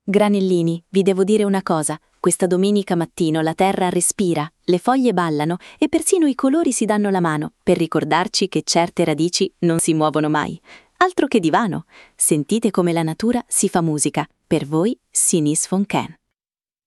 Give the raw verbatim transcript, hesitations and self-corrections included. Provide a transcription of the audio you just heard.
Granellini, vi devo dire una cosa. Questa domenica mattino la terra respira, le foglie ballano e persino i colori si danno la mano per ricordarci che certe radici non si muovono mai. Altro che divano. Sentite come la natura si fa musica. Per voi, Sinis von Ken.